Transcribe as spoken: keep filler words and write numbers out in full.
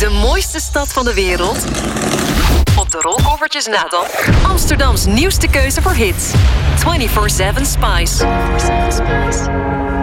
De mooiste stad van de wereld. Op de rolkoffertjes na dan. Amsterdams nieuwste keuze voor hits. vierentwintig zeven Spice.